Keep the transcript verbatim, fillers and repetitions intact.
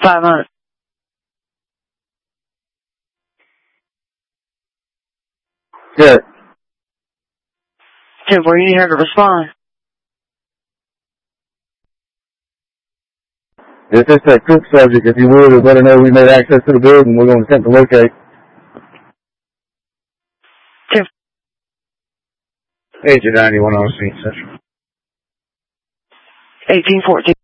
Five hundred. Good. ten four, you need her to respond. If it's that Cook subject, if you would, let her know we made access to the building. We're going to attempt to locate. ten. Agent ninety-one on scene, Central. eighteen fourteen.